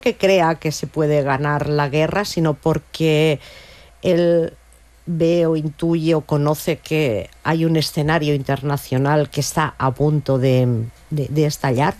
que crea que se puede ganar la guerra, sino porque él ve o intuye o conoce que hay un escenario internacional que está a punto de estallar,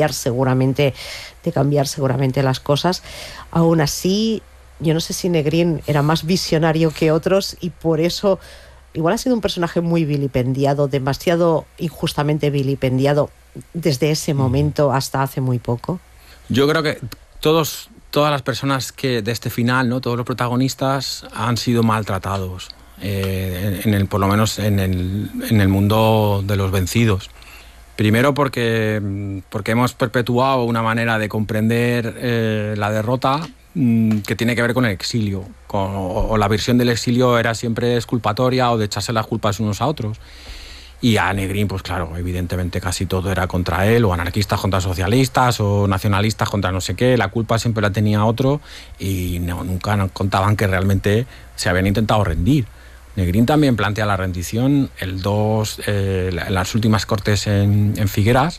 de cambiar seguramente las cosas. Aún así, yo no sé si Negrín era más visionario que otros y por eso igual ha sido un personaje muy vilipendiado, demasiado injustamente vilipendiado desde ese momento hasta hace muy poco. Yo creo que todas las personas que de este final, ¿no? Todos los protagonistas han sido maltratados, por lo menos en el mundo de los vencidos. Primero porque hemos perpetuado una manera de comprender la derrota que tiene que ver con el exilio, o la versión del exilio era siempre exculpatoria o de echarse las culpas unos a otros. Y a Negrín, pues claro, evidentemente casi todo era contra él, o anarquistas contra socialistas, o nacionalistas contra no sé qué, la culpa siempre la tenía otro y nunca nos contaban que realmente se habían intentado rendir. Negrín también plantea la rendición en las últimas cortes en Figueras,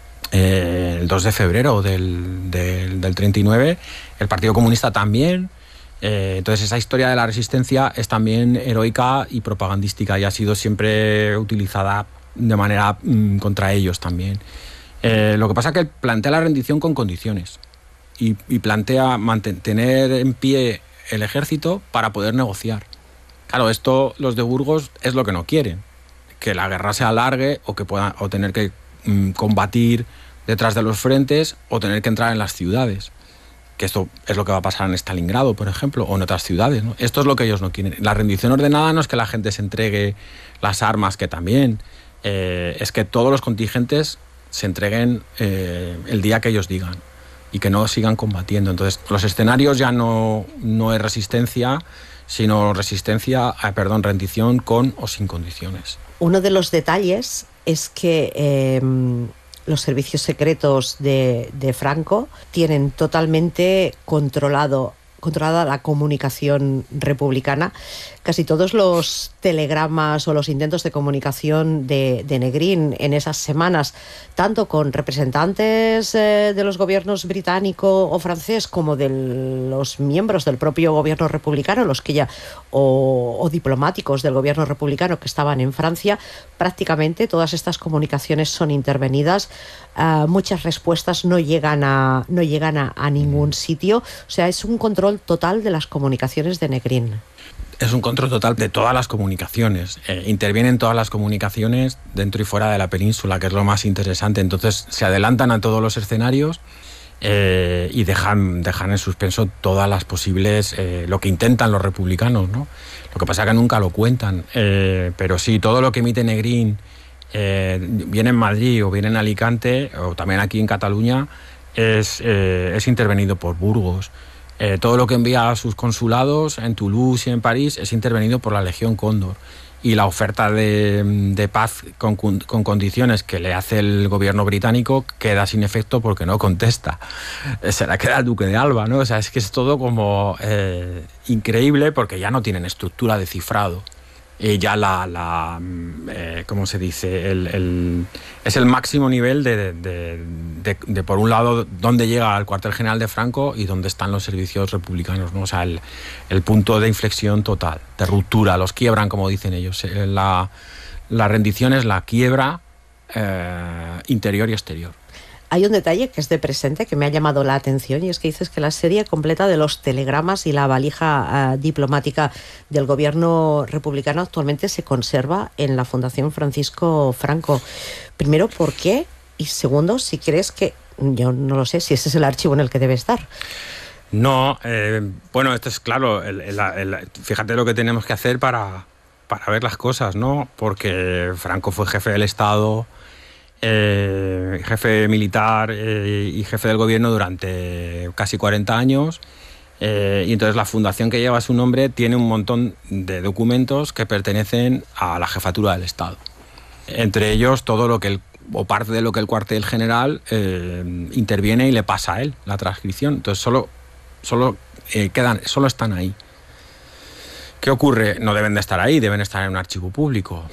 el 2 de febrero del 39, el Partido Comunista también. Entonces esa historia de la resistencia es también heroica y propagandística y ha sido siempre utilizada de manera contra ellos también. Lo que pasa es que plantea la rendición con condiciones y plantea mantener en pie el ejército para poder negociar. Claro, esto los de Burgos es lo que no quieren, que la guerra se alargue o tener que combatir detrás de los frentes o tener que entrar en las ciudades. Que esto es lo que va a pasar en Stalingrado, por ejemplo, o en otras ciudades, ¿no? Esto es lo que ellos no quieren. La rendición ordenada no es que la gente se entregue las armas, que también, es que todos los contingentes se entreguen el día que ellos digan y que no sigan combatiendo. Entonces, los escenarios ya no es resistencia, sino rendición con o sin condiciones. Uno de los detalles es que los servicios secretos de Franco tienen totalmente controlada la comunicación republicana. Casi todos los telegramas o los intentos de comunicación de Negrín en esas semanas, tanto con representantes de los gobiernos británico o francés como de los miembros del propio gobierno republicano, o diplomáticos del gobierno republicano que estaban en Francia, prácticamente todas estas comunicaciones son intervenidas. Muchas respuestas no llegan a ningún sitio. O sea, es un control total de las comunicaciones de Negrín. Es un control total de todas las comunicaciones. Intervienen todas las comunicaciones dentro y fuera de la península, que es lo más interesante. Entonces se adelantan a todos los escenarios y dejan en suspenso todas las posibles, lo que intentan los republicanos, ¿no? Lo que pasa es que nunca lo cuentan. Pero sí, todo lo que emite Negrín, viene en Madrid o viene en Alicante, o también aquí en Cataluña, es intervenido por Burgos. Todo lo que envía a sus consulados en Toulouse y en París es intervenido por la Legión Cóndor. Y la oferta de paz con condiciones que le hace el gobierno británico queda sin efecto porque no contesta. Se la queda el duque de Alba, ¿no? O sea, es que es todo como increíble porque ya no tienen estructura de cifrado. Y ya ¿cómo se dice? Es el máximo nivel de por un lado, dónde llega el cuartel general de Franco y dónde están los servicios republicanos, ¿no? O sea, el punto de inflexión total, de ruptura, los quiebran, como dicen ellos. La rendición es la quiebra interior y exterior. Hay un detalle que es de presente que me ha llamado la atención y es que dices que la serie completa de los telegramas y la valija diplomática del gobierno republicano actualmente se conserva en la Fundación Francisco Franco. Primero, ¿por qué? Y segundo, si crees que... Yo no lo sé si ese es el archivo en el que debe estar. No, bueno, esto es claro. Fíjate lo que tenemos que hacer para ver las cosas, ¿no? Porque Franco fue jefe del Estado... jefe militar y jefe del gobierno durante casi 40 años y entonces la fundación que lleva su nombre tiene un montón de documentos que pertenecen a la jefatura del Estado, entre ellos todo lo que o parte de lo que el cuartel general interviene y le pasa a él, la transcripción. Entonces solo están ahí. ¿Qué ocurre? No deben de estar ahí, deben estar en un archivo público,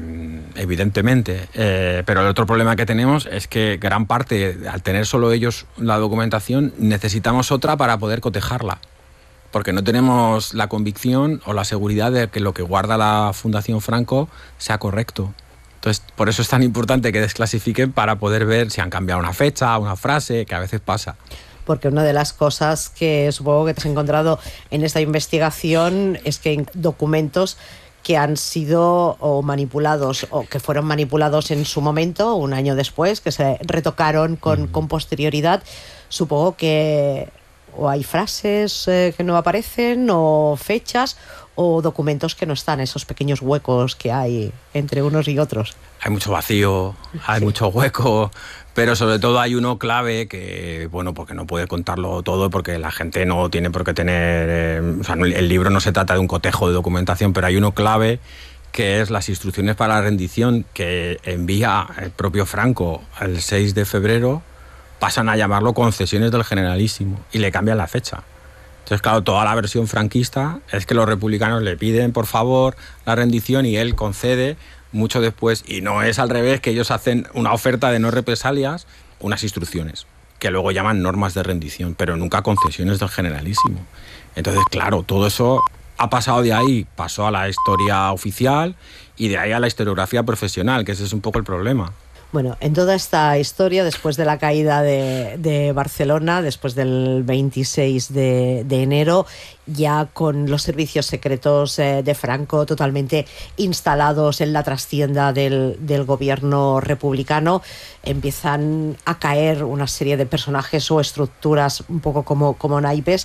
evidentemente. Pero el otro problema que tenemos es que gran parte, al tener solo ellos la documentación, necesitamos otra para poder cotejarla. Porque no tenemos la convicción o la seguridad de que lo que guarda la Fundación Franco sea correcto. Entonces, por eso es tan importante que desclasifiquen para poder ver si han cambiado una fecha, una frase, que a veces pasa. Porque una de las cosas que supongo que te has encontrado en esta investigación es que hay documentos que han sido o manipulados o que fueron manipulados en su momento, un año después, que se retocaron con posterioridad. Supongo que o hay frases que no aparecen, o fechas, o documentos que no están, esos pequeños huecos que hay entre unos y otros. Hay mucho vacío, hay mucho hueco, pero sobre todo hay uno clave que, bueno, porque no puede contarlo todo, porque la gente no tiene por qué tener... o sea, el libro no se trata de un cotejo de documentación, pero hay uno clave que es las instrucciones para la rendición que envía el propio Franco el 6 de febrero, pasan a llamarlo concesiones del Generalísimo y le cambian la fecha. Entonces, claro, toda la versión franquista es que los republicanos le piden, por favor, la rendición y él concede mucho después. Y no es al revés, que ellos hacen una oferta de no represalias, unas instrucciones, que luego llaman normas de rendición, pero nunca concesiones del Generalísimo. Entonces, claro, todo eso ha pasado de ahí, pasó a la historia oficial y de ahí a la historiografía profesional, que ese es un poco el problema. Bueno, en toda esta historia, después de la caída de Barcelona, después del 26 de enero, ya con los servicios secretos de Franco totalmente instalados en la trastienda del gobierno republicano, empiezan a caer una serie de personajes o estructuras un poco como naipes,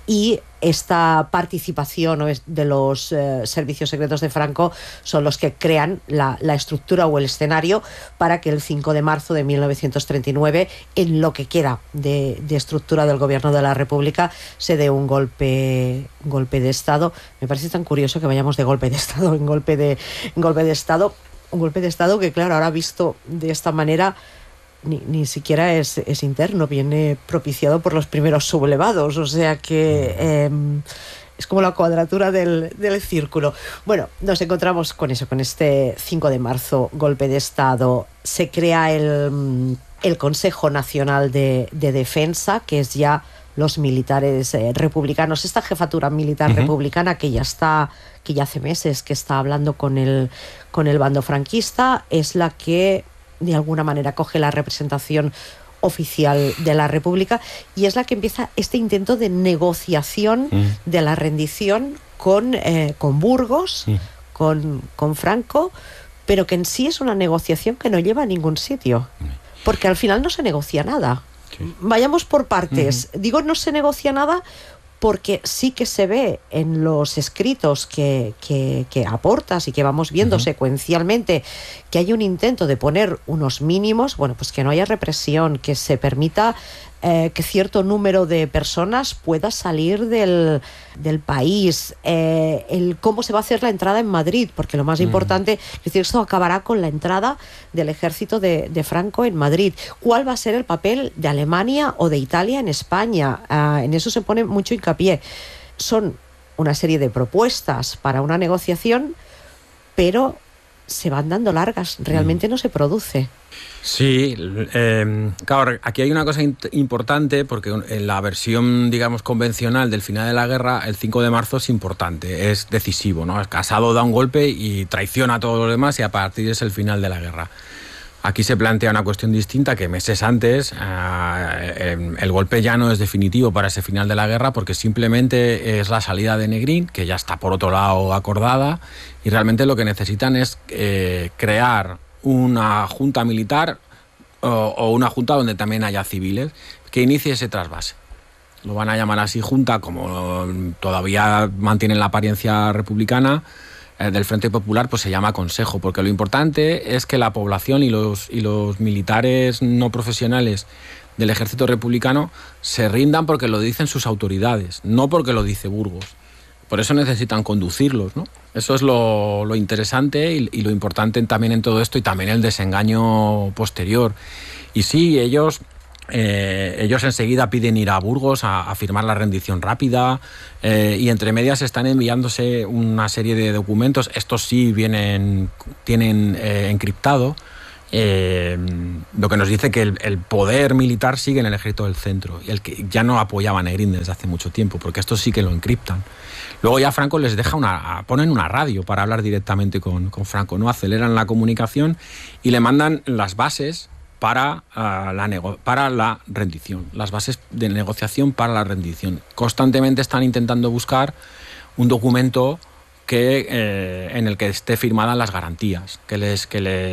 y esta participación de los servicios secretos de Franco son los que crean la estructura o el escenario para que el 5 de marzo de 1939, en lo que queda de estructura del gobierno de la República, se dé un golpe de Estado. Me parece tan curioso que vayamos de golpe de Estado en golpe de Estado. Un golpe de Estado que, claro, ahora visto de esta manera, ni siquiera es interno, viene propiciado por los primeros sublevados, o sea que es como la cuadratura del círculo. Bueno, nos encontramos con eso, con este 5 de marzo, golpe de Estado. Se crea el Consejo Nacional de Defensa, que es ya los militares republicanos, esta jefatura militar republicana que ya hace meses que está hablando con el bando franquista, es la que de alguna manera coge la representación oficial de la República y es la que empieza este intento de negociación de la rendición con Burgos, con Franco, pero que en sí es una negociación que no lleva a ningún sitio, porque al final no se negocia nada. Sí. Vayamos por partes. Digo, no se negocia nada porque sí que se ve en los escritos que aportas y que vamos viendo secuencialmente que hay un intento de poner unos mínimos, bueno, pues que no haya represión, que se permita que cierto número de personas pueda salir del país, el cómo se va a hacer la entrada en Madrid, porque lo más importante es decir, esto acabará con la entrada del ejército de Franco en Madrid. ¿Cuál va a ser el papel de Alemania o de Italia en España? En eso se pone mucho hincapié. Son una serie de propuestas para una negociación, pero se van dando largas, realmente no se produce. Sí, claro, aquí hay una cosa importante, porque en la versión, digamos, convencional del final de la guerra, el 5 de marzo es importante, es decisivo, ¿no? Casado da un golpe y traiciona a todos los demás y a partir de es el final de la guerra. Aquí se plantea una cuestión distinta, que meses antes el golpe ya no es definitivo para ese final de la guerra, porque simplemente es la salida de Negrín, que ya está por otro lado acordada, y realmente lo que necesitan es crear una junta militar o una junta donde también haya civiles que inicie ese trasvase. Lo van a llamar así junta, como todavía mantienen la apariencia republicana del Frente Popular, pues se llama Consejo, porque lo importante es que la población y los militares no profesionales del ejército republicano se rindan porque lo dicen sus autoridades, no porque lo dice Burgos. Por eso necesitan conducirlos, ¿no? Eso es lo interesante y lo importante también en todo esto, y también el desengaño posterior. Y sí, ellos ellos enseguida piden ir a Burgos a firmar la rendición rápida, y entre medias están enviándose una serie de documentos. Estos sí tienen encriptado, lo que nos dice que el poder militar sigue en el ejército del centro, y el que ya no apoyaba a Negrín desde hace mucho tiempo, porque estos sí que lo encriptan. Luego ya Franco les deja ponen una radio para hablar directamente con Franco, ¿no? Aceleran la comunicación y le mandan las bases para la rendición, las bases de negociación para la rendición. Constantemente están intentando buscar un documento en el que esté firmadas las garantías, que les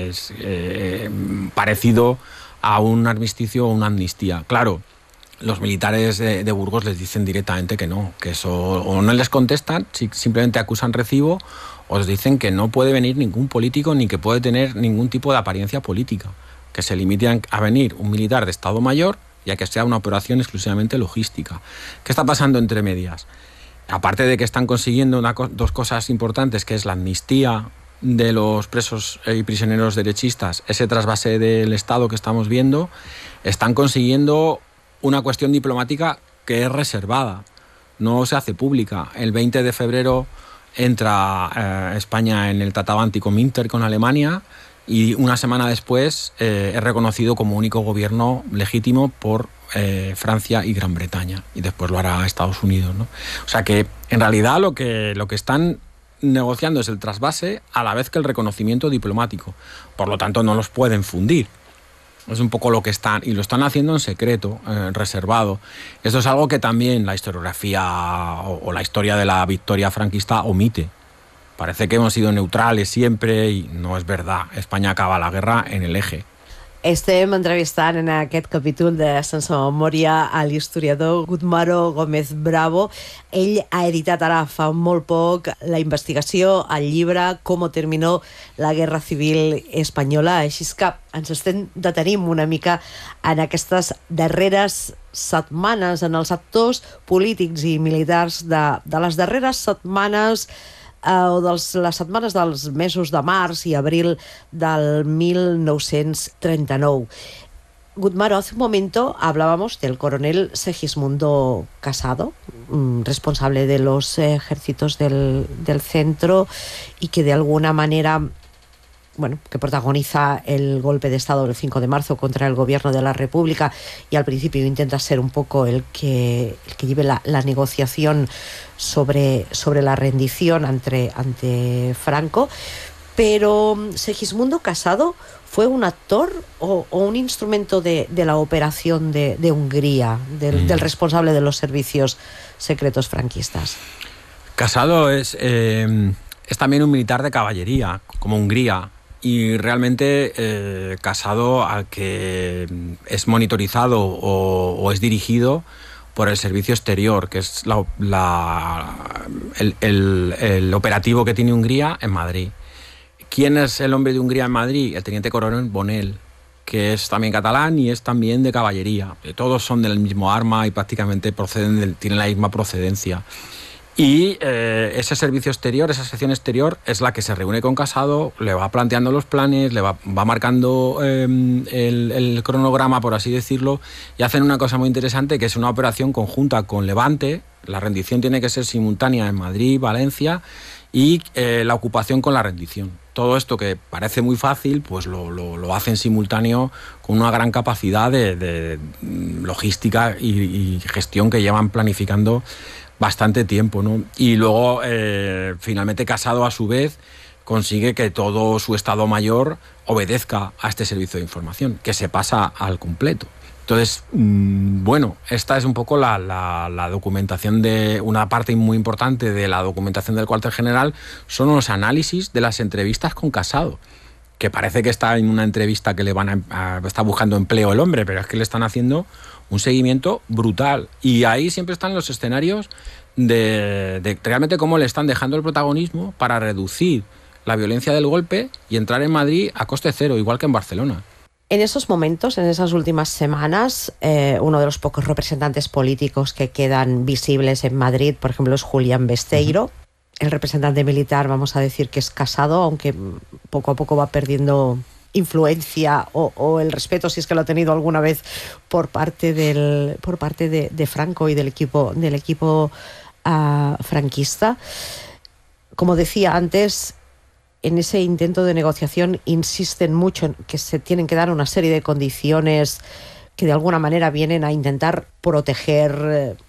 parecido a un armisticio o una amnistía. Claro, los militares de Burgos les dicen directamente que no, que eso, o no les contestan, simplemente acusan recibo, o les dicen que no puede venir ningún político ni que puede tener ningún tipo de apariencia política, que se limiten a venir un militar de Estado Mayor y a que sea una operación exclusivamente logística. ¿Qué está pasando entre medias? Aparte de que están consiguiendo dos cosas importantes, que es la amnistía de los presos y prisioneros derechistas, ese trasvase del Estado que estamos viendo, están consiguiendo una cuestión diplomática que es reservada, no se hace pública. El 20 de febrero entra España en el Tratado Anticominter con Alemania, y una semana después es reconocido como único gobierno legítimo por Francia y Gran Bretaña, y después lo hará Estados Unidos, ¿no? O sea que en realidad lo que están negociando es el trasvase a la vez que el reconocimiento diplomático. Por lo tanto, no los pueden fundir. Es un poco lo que están, y lo están haciendo en secreto, reservado. Esto es algo que también la historiografía o la historia de la victoria franquista omite. Parece que hemos sido neutrales siempre, i no és verdad. Espanya acaba la guerra en el eje. Estem entrevistant en aquest capítol de Sense Memòria a l'historiador Gudmaro Gómez Bravo. Ell ha editat ara fa molt poc la investigació, el llibre «Cómo terminó la guerra civil española». Així que ens estem detenim una mica en aquestes darreres setmanes, en els actors polítics i militars de les darreres setmanes o les setmanes dels mesos de març i abril del 1939. Gudmaro, hace un momento hablábamos del coronel Segismundo Casado, responsable de los ejércitos del centro, y que de alguna manera, bueno, que protagoniza el golpe de Estado del 5 de marzo contra el gobierno de la República, y al principio intenta ser un poco el que lleve la negociación sobre la rendición ante Franco. Pero Segismundo Casado fue un actor o un instrumento de la operación de Hungría, del responsable de los servicios secretos franquistas. Casado es también un militar de caballería, como Hungría. Y realmente Casado, al que es monitorizado o es dirigido por el servicio exterior, que es el operativo que tiene Hungría en Madrid. ¿Quién es el hombre de Hungría en Madrid? El teniente coronel Bonell, que es también catalán y es también de caballería. Todos son del mismo arma y prácticamente tienen la misma procedencia. Y ese servicio exterior, esa sección exterior, es la que se reúne con Casado, le va planteando los planes, le va marcando el cronograma, por así decirlo, y hacen una cosa muy interesante, que es una operación conjunta con Levante. La rendición tiene que ser simultánea en Madrid, Valencia, y la ocupación con la rendición. Todo esto que parece muy fácil, pues lo hacen simultáneo con una gran capacidad de logística y gestión que llevan planificando bastante tiempo, ¿no? Y luego, finalmente, Casado, a su vez, consigue que todo su Estado Mayor obedezca a este servicio de información, que se pasa al completo. Entonces, bueno, esta es un poco la documentación de una parte muy importante de la documentación del cuartel general, son los análisis de las entrevistas con Casado, que parece que está en una entrevista que le está buscando empleo el hombre, pero es que le están haciendo un seguimiento brutal. Y ahí siempre están los escenarios de realmente cómo le están dejando el protagonismo para reducir la violencia del golpe y entrar en Madrid a coste cero, igual que en Barcelona. En esos momentos, en esas últimas semanas, uno de los pocos representantes políticos que quedan visibles en Madrid, por ejemplo, es Julián Besteiro. Uh-huh. El representante militar, vamos a decir que es Casado, aunque poco a poco va perdiendo influencia o el respeto, si es que lo ha tenido alguna vez, por parte de Franco y del equipo franquista. Como decía antes, en ese intento de negociación insisten mucho en que se tienen que dar una serie de condiciones que de alguna manera vienen a intentar proteger